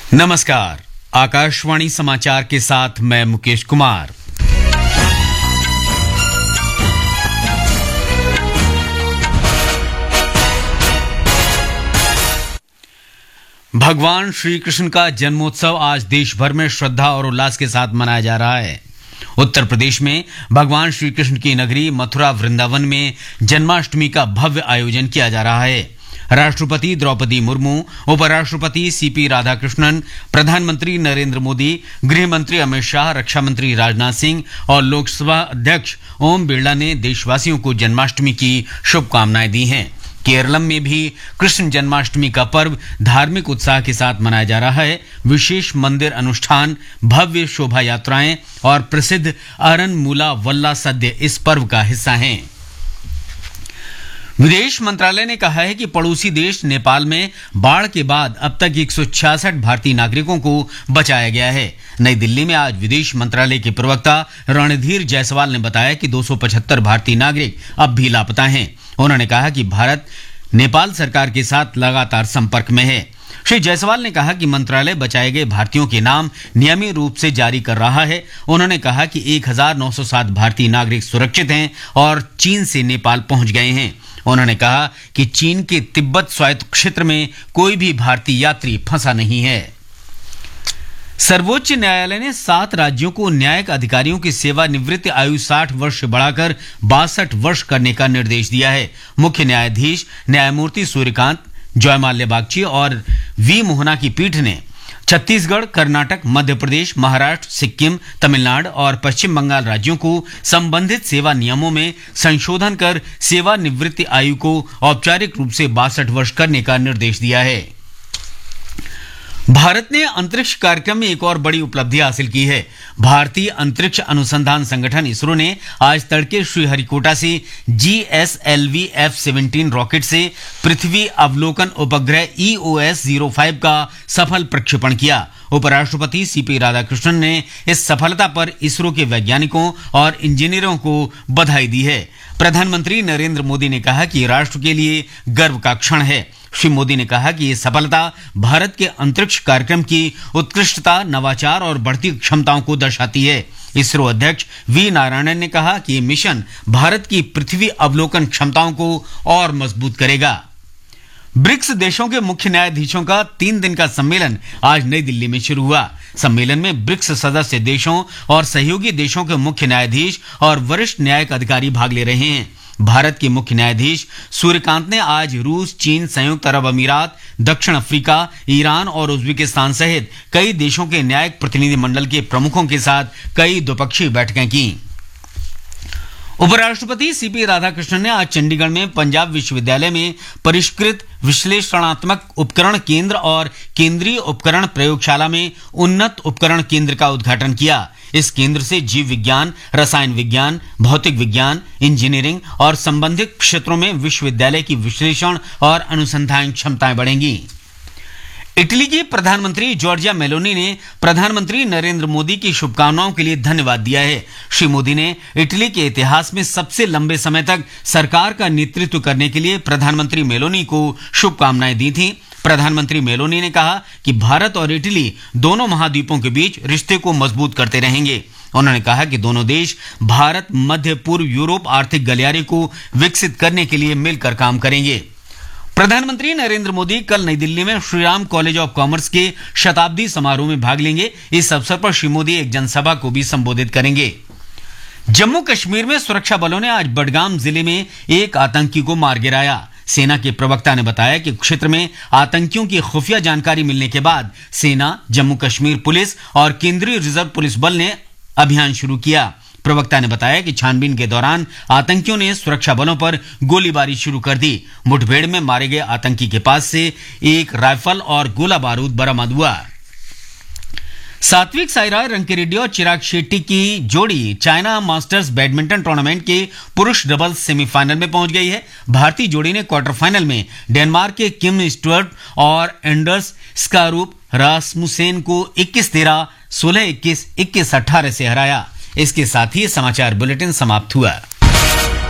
नमस्कार, आकाशवाणी समाचार के साथ मैं मुकेश कुमार। भगवान श्री कृष्ण का जन्मोत्सव आज देश भर में श्रद्धा और उल्लास के साथ मनाया जा रहा है। उत्तर प्रदेश में भगवान श्री कृष्ण की नगरी मथुरा वृंदावन में जन्माष्टमी का भव्य आयोजन किया जा रहा है। राष्ट्रपति द्रौपदी मुर्मू, उपराष्ट्रपति सीपी राधाकृष्णन, प्रधानमंत्री नरेंद्र मोदी, गृह मंत्री अमित शाह, रक्षा मंत्री राजनाथ सिंह और लोकसभा अध्यक्ष ओम बिरला ने देशवासियों को जन्माष्टमी की शुभकामनाएं दी हैं। केरलम में भी कृष्ण जन्माष्टमी का पर्व धार्मिक उत्साह के साथ मनाया जा रहा है। विशेष मंदिर अनुष्ठान, भव्य शोभा यात्राएं और प्रसिद्ध अरनमुला वल्ला सद्य इस पर्व का हिस्सा हैं। विदेश मंत्रालय ने कहा है कि पड़ोसी देश नेपाल में बाढ़ के बाद अब तक 166 भारतीय नागरिकों को बचाया गया है। नई दिल्ली में आज विदेश मंत्रालय के प्रवक्ता रणधीर जायसवाल ने बताया कि 275 भारतीय नागरिक अब भी लापता हैं। उन्होंने कहा कि भारत नेपाल सरकार के साथ लगातार संपर्क में है। श्री जायसवाल ने कहा कि मंत्रालय बचाए गए भारतीयों के नाम नियमित रूप से जारी कर रहा है। उन्होंने कहा कि 1907 भारतीय नागरिक सुरक्षित हैं और चीन से नेपाल पहुंच गए हैं। उन्होंने कहा कि चीन के तिब्बत स्वायत्त क्षेत्र में कोई भी भारतीय यात्री फंसा नहीं है। सर्वोच्च न्यायालय ने 7 राज्यों को न्यायिक अधिकारियों की सेवानिवृत्ति आयु 60 वर्ष से बढ़ाकर 62 वर्ष करने का निर्देश दिया है। मुख्य न्यायाधीश न्यायमूर्ति सूर्यकांत, जयमाल्या बागची और वी मोहना की पीठ ने छत्तीसगढ़, कर्नाटक, मध्य प्रदेश, महाराष्ट्र, सिक्किम, तमिलनाडु और पश्चिम बंगाल राज्यों को संबंधित सेवा नियमों में संशोधन कर सेवानिवृत्ति आयु को औपचारिक रूप से 62 वर्ष करने का निर्देश दिया है। भारत ने अंतरिक्ष कार्यक्रम में एक और बड़ी उपलब्धि हासिल की है। भारतीय अंतरिक्ष अनुसंधान संगठन इसरो ने आज तड़के श्रीहरिकोटा से GSLV F-17 रॉकेट से पृथ्वी अवलोकन उपग्रह EOS-05 का सफल प्रक्षेपण किया। उपराष्ट्रपति सीपी राधाकृष्णन ने इस सफलता पर इसरो के वैज्ञानिकों और इंजीनियरों को बधाई दी है। प्रधानमंत्री नरेंद्र मोदी ने कहा कि राष्ट्र के लिए गर्व का क्षण है। श्री मोदी ने कहा कि ये सफलता भारत के अंतरिक्ष कार्यक्रम की उत्कृष्टता, नवाचार और बढ़ती क्षमताओं को दर्शाती है। इसरो अध्यक्ष वी नारायणन ने कहा कि ये मिशन भारत की पृथ्वी अवलोकन क्षमताओं को और मजबूत करेगा। ब्रिक्स देशों के मुख्य न्यायाधीशों का 3 दिन का सम्मेलन आज नई दिल्ली में शुरू हुआ। सम्मेलन में ब्रिक्स सदस्य देशों और सहयोगी देशों के मुख्य न्यायाधीश और वरिष्ठ न्यायिक अधिकारी भाग ले रहे हैं। भारत के मुख्य न्यायाधीश सूर्यकांत ने आज रूस, चीन, संयुक्त अरब अमीरात, दक्षिण अफ्रीका, ईरान और उज्बेकिस्तान सहित कई देशों के न्यायिक प्रतिनिधि मंडल के प्रमुखों के साथ कई द्विपक्षीय बैठकें की। उपराष्ट्रपति सीपी राधाकृष्णन ने आज चंडीगढ़ में पंजाब विश्वविद्यालय में परिष्कृत विश्लेषणात्मक उपकरण केंद्र और केंद्रीय उपकरण प्रयोगशाला में उन्नत उपकरण केंद्र का उद्घाटन किया। इस केंद्र से जीव विज्ञान, रसायन विज्ञान, भौतिक विज्ञान, इंजीनियरिंग और संबंधित क्षेत्रों में विश्वविद्यालय की विश्लेषण और अनुसंधान क्षमताएं बढ़ेंगी। इटली की प्रधानमंत्री जॉर्जिया मेलोनी ने प्रधानमंत्री नरेंद्र मोदी की शुभकामनाओं के लिए धन्यवाद दिया है। श्री मोदी ने इटली के इतिहास में सबसे लंबे समय तक सरकार का नेतृत्व करने के लिए प्रधानमंत्री मेलोनी को शुभकामनाएं दी थी। प्रधानमंत्री मेलोनी ने कहा कि भारत और इटली दोनों महाद्वीपों के बीच रिश्ते को मजबूत करते रहेंगे। उन्होंने कहा कि दोनों देश भारत, मध्य पूर्व यूरोप आर्थिक गलियारे को विकसित करने के लिए मिलकर काम करेंगे। प्रधानमंत्री नरेंद्र मोदी कल नई दिल्ली में श्रीराम कॉलेज ऑफ कॉमर्स के शताब्दी समारोह में भाग लेंगे। इस अवसर पर श्री मोदी एक जनसभा को भी संबोधित करेंगे। जम्मू कश्मीर में सुरक्षा बलों ने आज बडगाम जिले में एक आतंकी को मार गिराया। सेना के प्रवक्ता ने बताया कि क्षेत्र में आतंकियों की खुफिया जानकारी मिलने के बाद सेना, जम्मू कश्मीर पुलिस और केंद्रीय रिजर्व पुलिस बल ने अभियान शुरू किया। प्रवक्ता ने बताया कि छानबीन के दौरान आतंकियों ने सुरक्षा बलों पर गोलीबारी शुरू कर दी। मुठभेड़ में मारे गए आतंकी के पास से एक राइफल और गोला बारूद बरामद हुआ। सात्विक साईराज रंकीरेड्डी और चिराग शेट्टी की जोड़ी चाइना मास्टर्स बैडमिंटन टूर्नामेंट के पुरुष डबल्स सेमीफाइनल में पहुंच गई है। भारतीय जोड़ी ने क्वार्टर फाइनल में डेनमार्क के किम स्टुअर्ट और एंडर्स स्कारूप रासमुसेन को 21-13, 16-21, 21-18 से हराया। इसके साथ ही समाचार बुलेटिन समाप्त हुआ।